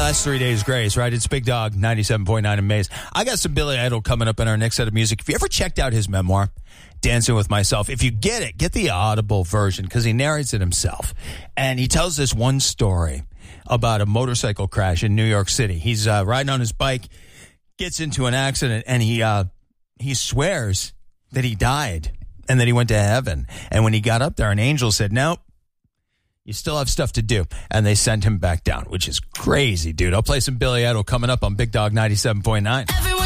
Last 3 days grace, right? It's Big Dog 97.9 in Maze. I got some Billy Idol coming up in our next set of music. If you ever checked out his memoir, Dancing with Myself, if you get it, get the Audible version because he narrates it himself. And he tells this one story about a motorcycle crash in New York City. He's riding on his bike, gets into an accident, and he swears that he died and that he went to heaven. And when he got up there, an angel said, "Nope, you still have stuff to do." And they sent him back down, which is crazy, dude. I'll play some Billy Idol coming up on Big Dog 97.9.